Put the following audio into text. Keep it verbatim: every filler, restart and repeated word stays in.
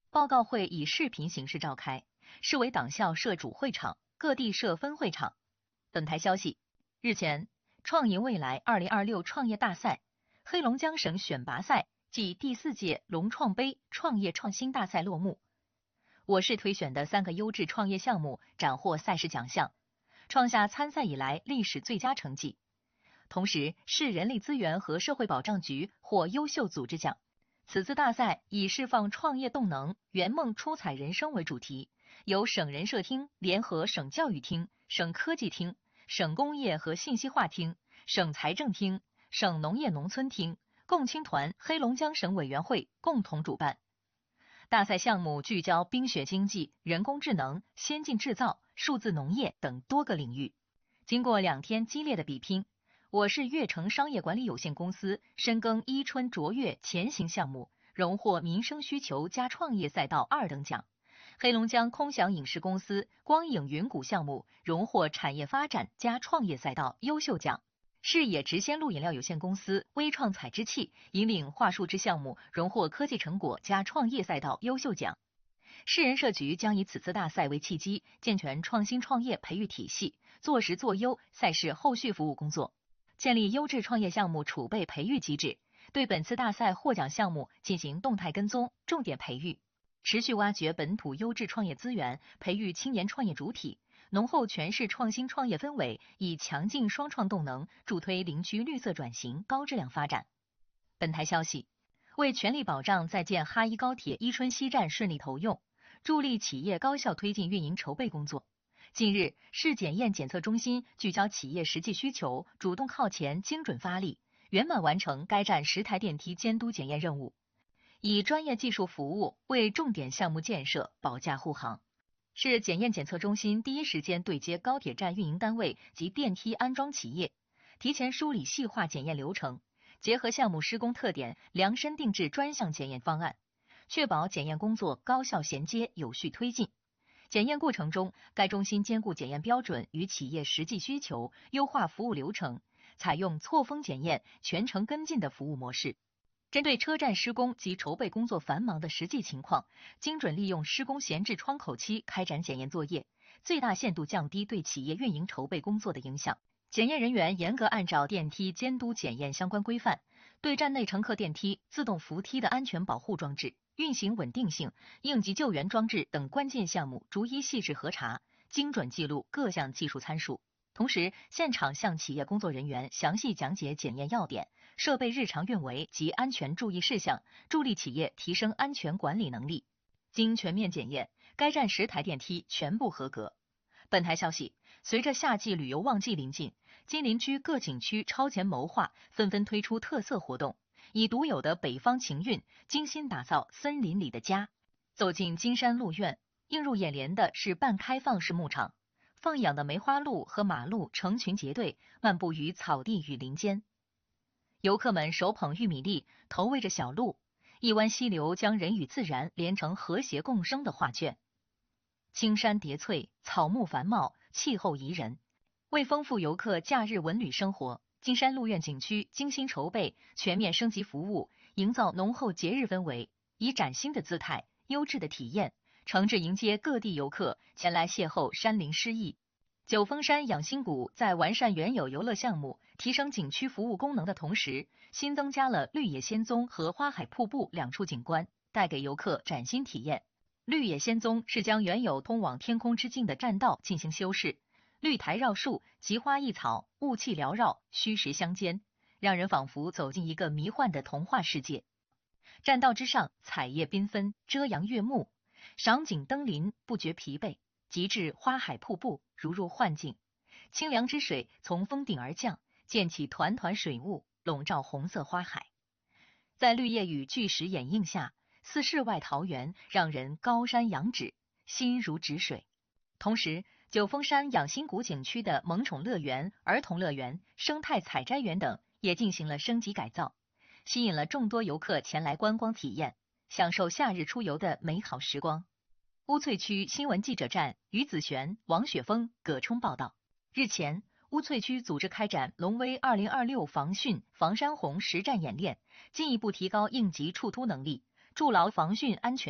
报告会以视频形式召开，市委党校设主会场，各地设分会场。本台消息，日前，创赢未来二零二六创业大赛、黑龙江省选拔赛暨第四届龙创杯创业创新大赛落幕。我市推选的三个优质创业项目斩获赛事奖项，创下参赛以来历史最佳成绩。同时，市人力资源和社会保障局获优秀组织奖。此次大赛以释放创业动能、圆梦出彩人生为主题，由省人社厅联合省教育厅、省科技厅、省工业和信息化厅、省财政厅、省农业农村厅、共青团黑龙江省委员会共同主办。大赛项目聚焦冰雪经济、人工智能、先进制造、数字农业等多个领域。经过两天激烈的比拼，我市悦城商业管理有限公司深耕伊春卓越前行项目，荣获民生需求加创业赛道二等奖。黑龙江空想影视公司光影云谷项目荣获产业发展加创业赛道优秀奖。视野直鲜露饮料有限公司微创采之器引领桦树枝项目荣获科技成果加创业赛道优秀奖。市人社局将以此次大赛为契机，健全创新创业培育体系，做实做优赛事后续服务工作，建立优质创业项目储备培育机制，对本次大赛获奖项目进行动态跟踪、重点培育，持续挖掘本土优质创业资源，培育青年创业主体，浓厚全市创新创业氛围，以强劲双创动能助推林区绿色转型、高质量发展。本台消息，为全力保障在建哈一高铁伊春西站顺利投用，助力企业高效推进运营筹备工作。近日，市检验检测中心聚焦企业实际需求，主动靠前，精准发力，圆满完成该站十台电梯监督检验任务，以专业技术服务为重点项目建设保驾护航。市检验检测中心第一时间对接高铁站运营单位及电梯安装企业，提前梳理细化检验流程，结合项目施工特点，量身定制专项检验方案，确保检验工作高效衔接、有序推进。检验过程中，该中心兼顾检验标准与企业实际需求，优化服务流程，采用错峰检验、全程跟进的服务模式。针对车站施工及筹备工作繁忙的实际情况，精准利用施工闲置窗口期开展检验作业，最大限度降低对企业运营筹备工作的影响。检验人员严格按照电梯监督检验相关规范，对站内乘客电梯、自动扶梯的安全保护装置、运行稳定性、应急救援装置等关键项目逐一细致核查，精准记录各项技术参数。同时，现场向企业工作人员详细讲解检验要点、设备日常运维及安全注意事项，助力企业提升安全管理能力。经全面检验，该站十台电梯全部合格。本台消息，随着夏季旅游旺季临近，金陵区各景区超前谋划，纷纷推出特色活动，以独有的北方情韵，精心打造森林里的家。走进金山鹿苑，映入眼帘的是半开放式牧场，放养的梅花鹿和马鹿成群结队漫步于草地与林间，游客们手捧玉米粒，投喂着小鹿，一湾溪流将人与自然连成和谐共生的画卷。青山叠翠，草木繁茂，气候宜人。为丰富游客假日文旅生活，金山鹿苑景区精心筹备，全面升级服务，营造浓厚节日氛围，以崭新的姿态、优质的体验，诚挚迎接各地游客前来邂逅山林诗意。九峰山养心谷在完善原有游乐项目、提升景区服务功能的同时，新增加了绿野仙踪和花海瀑布两处景观，带给游客崭新体验。绿野仙踪是将原有通往天空之境的栈道进行修饰，绿苔绕树，奇花异草，雾气缭绕，虚实相间，让人仿佛走进一个迷幻的童话世界。栈道之上，彩叶缤纷，遮阳悦目，赏景登临不觉疲惫，极致花海瀑布如入幻境，清凉之水从峰顶而降，溅起团团水雾，笼罩红色花海。在绿叶与巨石掩映下，似世外桃源，让人高山仰止，心如止水。同时，九峰山养心谷景区的萌宠乐园、儿童乐园、生态采摘园等也进行了升级改造，吸引了众多游客前来观光体验，享受夏日出游的美好时光。乌翠区新闻记者站于子璇、王雪峰、葛冲报道。日前，乌翠区组织开展龙威二零二六防汛防山洪实战演练，进一步提高应急处突能力，筑牢防汛安全